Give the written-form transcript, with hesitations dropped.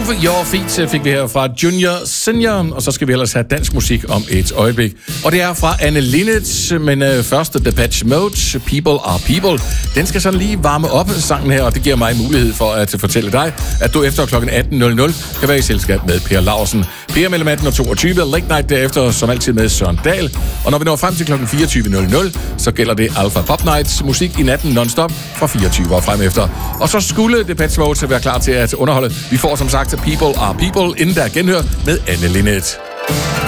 Move Your Feet fik vi her fra Junior Senior, og så skal vi ellers have dansk musik om et øjeblik. Og det er fra Anne Linnet, men først Depeche Mode, People Are People. Den skal sådan lige varme op, sangen her, og det giver mig mulighed for at fortælle dig, at du efter kl. 18.00 kan være i selskab med Per Laursen. Per mellem 18 og 22, Late Night derefter, som altid med Søren Dahl. Og når vi når frem til kl. 24.00, så gælder det Alpha Pop Nights, musik i natten non-stop fra 24 og frem efter. Og så skulle Depeche Mode være klar til at underholde. Vi får som sagt People Are People, inden der er genhør med Anne Linnet.